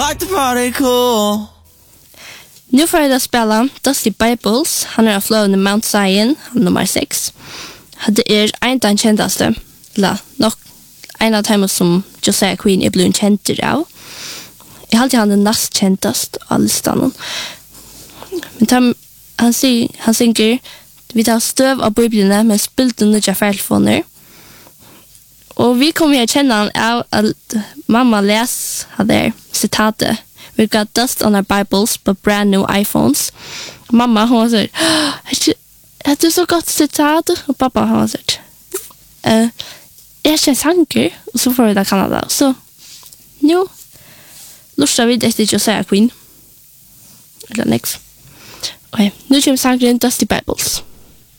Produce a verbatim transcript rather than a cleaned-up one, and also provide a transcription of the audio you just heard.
like the party cool. Nu får jag spela Dusty Bibles. Han är flown i Mount Zion, han nummer sex. Det är en av den kändaste. La, nog en av dem som Josiah Queen är blivit känd av. Jag har alltid han den näst kändast av listan. Men tam, han, syng, han synger vi tar stöv av bibeln med spilt under telefoner. Och vi kommer att känna av att mamma läs hade citatet. We got dust on our Bibles but brand new iPhones. Mamma hon sa, "Det är så gott citat." Och pappa han sa, "Eh, jag känner sanger." Och så får vi det Kanada. Så nu lustar vi det till Josiah Queen. Eller next. Okej, nu kommer sangren Dusty Bibles.